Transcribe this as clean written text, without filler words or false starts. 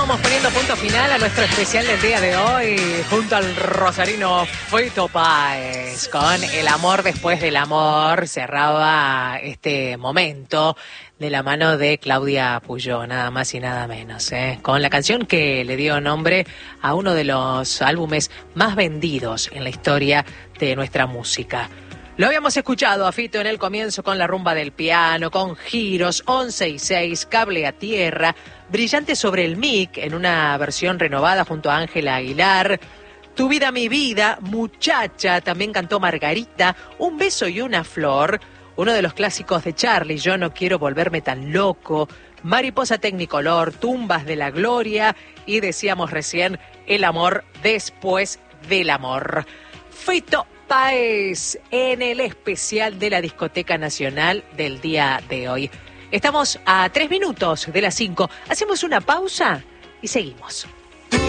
vamos poniendo punto final a nuestro especial del día de hoy junto al rosarino Fito Páez con El amor después del amor. Cerraba este momento de la mano de Claudia Puyó, nada más y nada menos, con la canción que le dio nombre a uno de los álbumes más vendidos en la historia de nuestra música. Lo habíamos escuchado a Fito en el comienzo con La rumba del piano, con Giros, 11 y 6, Cable a tierra, Brillante sobre el mic en una versión renovada junto a Ángela Aguilar, Tu vida mi vida, Muchacha, también cantó Margarita, Un beso y una flor, uno de los clásicos de Charly, Yo no quiero volverme tan loco, Mariposa Tecnicolor, Tumbas de la gloria y decíamos recién El amor después del amor. Fito Páez en el especial de la Discoteca Nacional del día de hoy. Estamos a 3 minutos de las 5. Hacemos una pausa y seguimos.